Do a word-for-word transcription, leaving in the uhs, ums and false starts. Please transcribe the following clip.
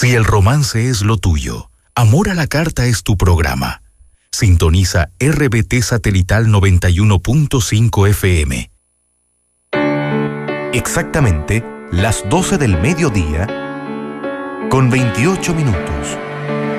Si el romance es lo tuyo, Amor a la Carta es tu programa. Sintoniza R B T Satelital noventa y uno punto cinco F M. Exactamente las doce del mediodía con veintiocho minutos.